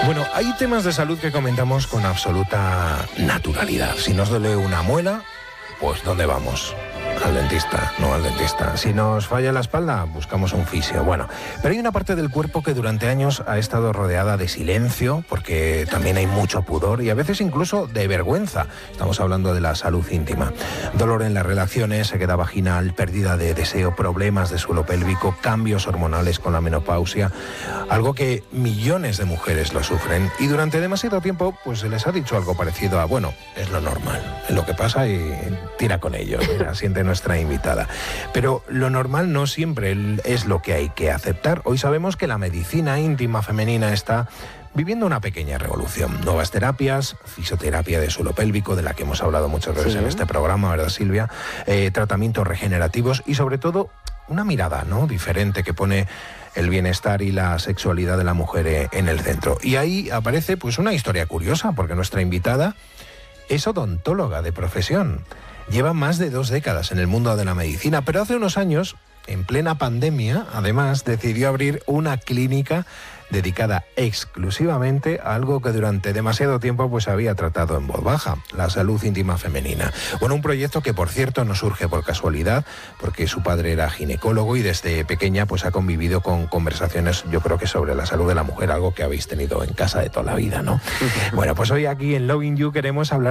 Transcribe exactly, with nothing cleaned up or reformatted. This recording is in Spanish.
Bueno, hay temas de salud que comentamos con absoluta naturalidad. Si nos duele una muela, pues ¿dónde vamos? Al dentista, no al dentista. Si nos falla la espalda, buscamos un fisio. Bueno, pero hay una parte del cuerpo que durante años ha estado rodeada de silencio, porque también hay mucho pudor y a veces incluso de vergüenza. Estamos hablando de la salud íntima. Dolor en las relaciones, sequedad vaginal, pérdida de deseo, problemas de suelo pélvico, cambios hormonales con la menopausia, algo que millones de mujeres lo sufren y durante demasiado tiempo pues se les ha dicho algo parecido a, bueno, es lo normal, es lo que pasa y tira con ello. Mira, siente nuestra invitada. Pero lo normal no siempre es lo que hay que aceptar. Hoy sabemos que la medicina íntima femenina está viviendo una pequeña revolución. Nuevas terapias, fisioterapia de suelo pélvico, de la que hemos hablado muchas veces sí. en este programa, ¿verdad, Silvia? Eh, tratamientos regenerativos y sobre todo una mirada, ¿no?, diferente que pone el bienestar y la sexualidad de la mujer en el centro. Y ahí aparece pues una historia curiosa, porque nuestra invitada es odontóloga de profesión. Lleva más de dos décadas en el mundo de la medicina, pero hace unos años, en plena pandemia, además, decidió abrir una clínica dedicada exclusivamente a algo que durante demasiado tiempo pues había tratado en voz baja, la salud íntima femenina. Bueno, un proyecto que, por cierto, no surge por casualidad, porque su padre era ginecólogo y desde pequeña pues ha convivido con conversaciones, yo creo que sobre la salud de la mujer, algo que habéis tenido en casa de toda la vida, ¿no? Bueno, pues hoy aquí en Loving You queremos hablar